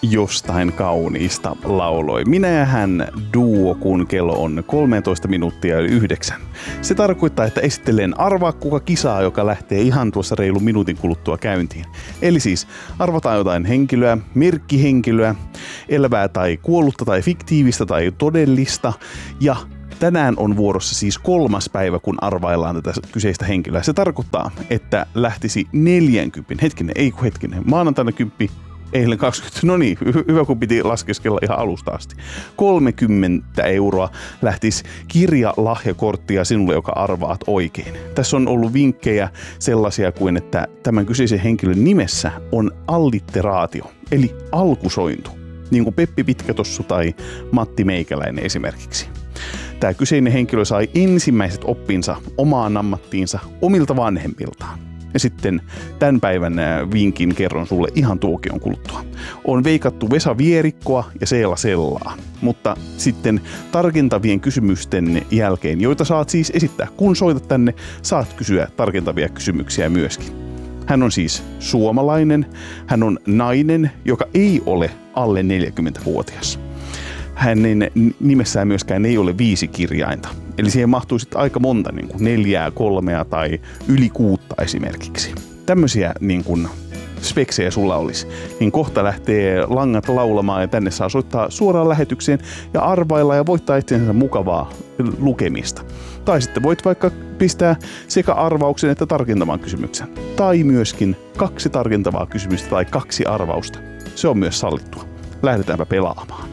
jostain kauniista lauloi. Minä ja hän duo, kun kello on 13 minuuttia yli 9. Se tarkoittaa, että esittelen arvaa kuka kisaa, joka lähtee ihan tuossa reilun minuutin kuluttua käyntiin. Eli siis arvataan jotain henkilöä, merkkihenkilöä, elävää tai kuollutta tai fiktiivistä tai todellista ja tänään on vuorossa siis 3. päivä, kun arvaillaan tätä kyseistä henkilöä. Se tarkoittaa, että lähtisi 40. Maanantaina 10, eilen 20. No niin, hyvä kun piti laskeskella ihan alusta asti. 30 € lähtisi kirjalahjakorttia sinulle, joka arvaat oikein. Tässä on ollut vinkkejä sellaisia kuin, että tämän kyseisen henkilön nimessä on allitteraatio, eli alkusointu. Niin kuin Peppi Pitkätossu tai Matti Meikäläinen esimerkiksi. Tämä kyseinen henkilö sai ensimmäiset oppinsa omaan ammattiinsa omilta vanhemmiltaan. Ja sitten tämän päivän vinkin kerron sulle ihan tuokion kuluttua. On veikattu Vesa Vierikkoa ja Seela Sellaa, mutta sitten tarkentavien kysymysten jälkeen, joita saat siis esittää, kun soitat tänne, saat kysyä tarkentavia kysymyksiä myöskin. Hän on siis suomalainen, hän on nainen, joka ei ole alle 40-vuotias. Hänen nimessään myöskään ei ole 5 kirjainta. Eli siihen mahtuu sitten aika monta, niin kuin 4, 3 tai yli 6 esimerkiksi. Tämmöisiä niin kuin speksejä sulla olisi. Niin kohta lähtee langat laulamaan ja tänne saa soittaa suoraan lähetykseen ja arvailla ja voittaa itsensä mukavaa lukemista. Tai sitten voit vaikka pistää sekä arvauksen että tarkentavan kysymyksen. Tai myöskin 2 tarkentavaa kysymystä tai 2 arvausta. Se on myös sallittua. Lähdetäänpä pelaamaan.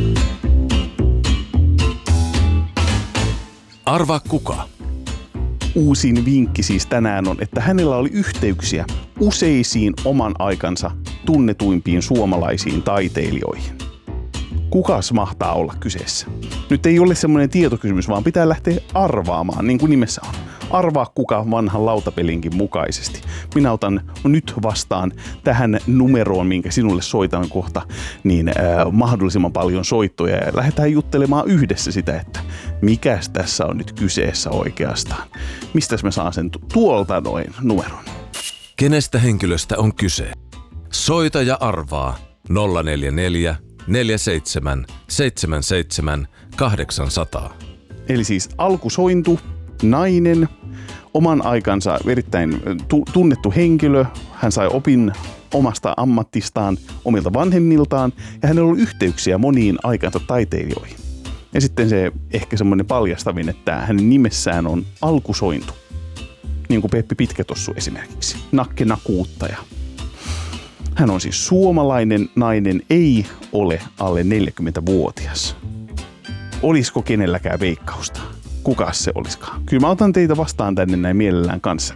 Arvaa kuka? Uusin vinkki siis tänään on, että hänellä oli yhteyksiä useisiin oman aikansa tunnetuimpiin suomalaisiin taiteilijoihin. Kukas mahtaa olla kyseessä? Nyt ei ole semmoinen tietokysymys, vaan pitää lähteä arvaamaan, niin kuin nimessä on. Arvaa kuka vanhan lautapelinkin mukaisesti. Minä otan nyt vastaan tähän numeroon, minkä sinulle soitan kohta, niin mahdollisimman paljon soittoja. Ja lähdetään juttelemaan yhdessä sitä, että mikäs tässä on nyt kyseessä oikeastaan. Mistäs mä saan sen tuolta noin numeron? Kenestä henkilöstä on kyse? Soita ja arvaa 044 47 77 800. Eli siis alkusointu, nainen, oman aikansa erittäin tunnettu henkilö. Hän sai opin omasta ammattistaan, omilta vanhemmiltaan ja hänellä oli yhteyksiä moniin aikansa taiteilijoihin. Ja sitten se ehkä semmoinen paljastavin, että hänen nimessään on alkusointu. Niin kuin Peppi Pitkätossu esimerkiksi. Nakke Nakuuttaja. Hän on siis suomalainen nainen, ei ole alle 40-vuotias. Olisiko kenelläkään veikkausta? Kukas se olisikaan? Kyllä mä otan teitä vastaan tänne näin mielellään kanssa.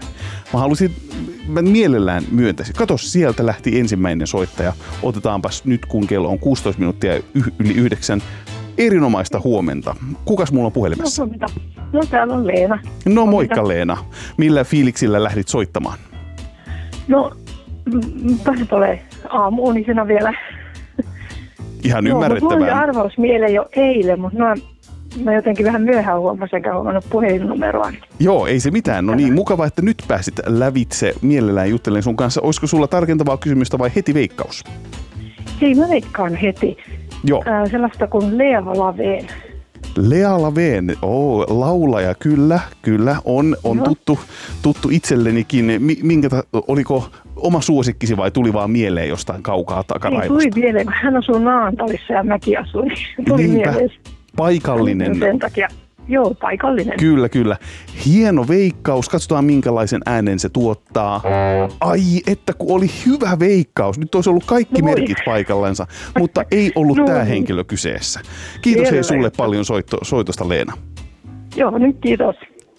Mä mielellään myöntäisin. Katos, sieltä lähti ensimmäinen soittaja. Otetaanpas nyt, kun kello on 16 minuuttia yli 9. Erinomaista huomenta. Kukas mulla on puhelimessa? No täällä on Leena. No moikka Leena. Millä fiiliksillä lähdit soittamaan? No, tässä tulee aamuunisena vielä. Ihan ymmärrettävää. Mulla oli arvaus mieleen jo eilen, mutta mä jotenkin vähän myöhään huomasin, enkä huomannut puhelinnumeroa. Joo, ei se mitään. No niin, mukava, että nyt pääsit lävitse. Mielellään juttelen sun kanssa. Olisiko sulla tarkentavaa kysymystä vai heti veikkaus? Hei, mä veikkaan heti. Joo. Sellaista kuin Lea Laveen. Lea Laveen, laulaja, kyllä, on tuttu itsellenikin. Oliko oma suosikkisi vai tuli vaan mieleen jostain kaukaa takaraivosta? Ei, tuli mieleen, kun hän asuu Naantalissa ja mäkin asuin. Tuli mieleen. Paikallinen. Sen takia. Joo, paikallinen. Kyllä. Hieno veikkaus. Katsotaan minkälaisen äänen se tuottaa. Ai, että kun oli hyvä veikkaus. Nyt olisi ollut kaikki merkit paikallansa, mutta ei ollut tämä henkilö kyseessä. Kiitos hei sulle paljon soitosta Leena. Joo, nyt kiitos.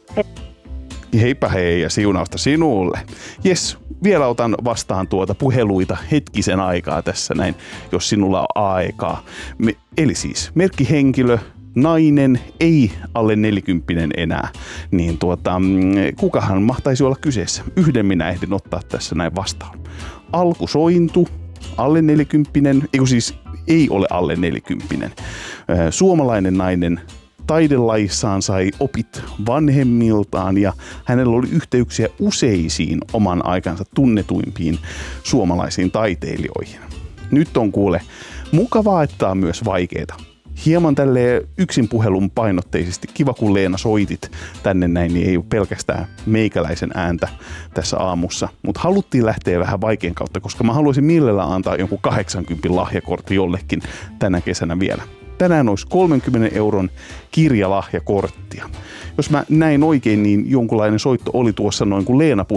Heipä hei ja siunausta sinulle. Jes, vielä otan vastaan puheluita hetkisen aikaa tässä näin, jos sinulla on aikaa. Eli siis merkkihenkilö, nainen, ei alle 40 enää, niin kukahan mahtaisi olla kyseessä? Yhden minä ehdin ottaa tässä näin vastaan. Alkusointu, alle 40, ei ole alle 40. Suomalainen nainen, taidelajissaan sai opit vanhemmiltaan ja hänellä oli yhteyksiä useisiin oman aikansa tunnetuimpiin suomalaisiin taiteilijoihin. Nyt on kuule mukavaa, että on myös vaikeeta. Hieman tälleen yksin puhelun painotteisesti. Kiva, kun Leena soitit tänne näin, niin ei ole pelkästään meikäläisen ääntä tässä aamussa. Mutta haluttiin lähteä vähän vaikean kautta, koska mä haluaisin mielellään antaa jonkun 80 lahjakortti jollekin tänä kesänä vielä. Tänään olisi 30 euron kirjalahjakorttia. Jos mä näin oikein, niin jonkunlainen soitto oli tuossa noin, kun Leena